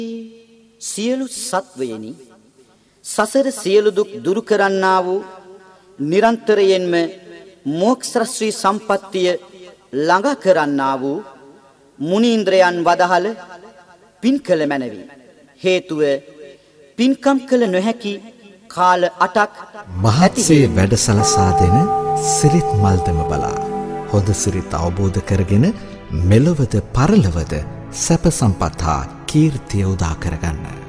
සියලු සත්වයනි සසර සියලු දුක් දුරු කරන්නා වූ නිරන්තරයෙන්ම මොක්ෂ ශ්‍රී සම්පත්තිය ළඟ කරන්නා වූ මුනීන්ද්‍රයන් වදහල පින් කළ මැනවි. හේතුව පින්කම් කළ නොහැකි කාල 8ක් මහත්සේ වැඩසලසා දෙන සිරිත් මල්දම බලා හොඳ සිරිත් අවබෝධ කරගෙන මෙලොවද පරලොවද සැප සම්පත් හා කීර්තිය උදා කරගන්න.